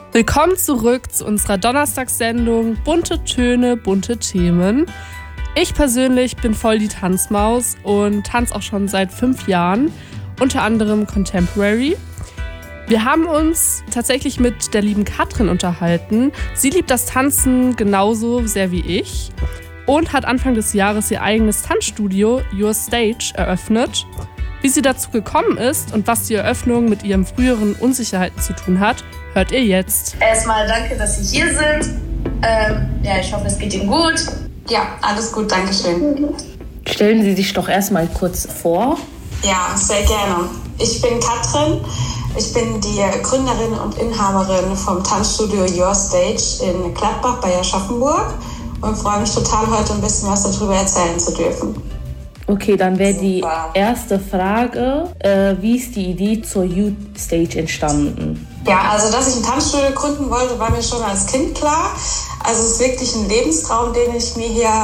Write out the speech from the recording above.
Willkommen zurück zu unserer Donnerstagssendung Bunte Töne, bunte Themen. Ich persönlich bin voll die Tanzmaus und tanze auch schon seit 5 Jahren, unter anderem Contemporary. Wir haben uns tatsächlich mit der lieben Katrin unterhalten. Sie liebt das Tanzen genauso sehr wie ich und hat Anfang des Jahres ihr eigenes Tanzstudio Your Stage eröffnet. Wie sie dazu gekommen ist und was die Eröffnung mit ihren früheren Unsicherheiten zu tun hat, hört ihr jetzt. Erstmal danke, dass Sie hier sind. Ich hoffe, es geht Ihnen gut. Ja, alles gut, danke schön. Stellen Sie sich doch erstmal kurz vor. Ja, sehr gerne. Ich bin Katrin. Ich bin die Gründerin und Inhaberin vom Tanzstudio Your Stage in Gladbach bei Aschaffenburg und freue mich total, heute ein bisschen was darüber erzählen zu dürfen. Okay, dann wäre die erste Frage, wie ist die Idee zur Your Stage entstanden? Ja, also dass ich ein Tanzstudio gründen wollte, war mir schon als Kind klar. Also es ist wirklich ein Lebenstraum, den ich mir hier